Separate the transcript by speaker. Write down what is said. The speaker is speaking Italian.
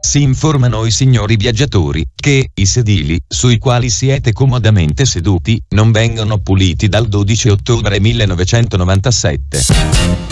Speaker 1: si informano i signori viaggiatori che i sedili sui quali siete comodamente seduti non vengono puliti dal 12 ottobre 1997.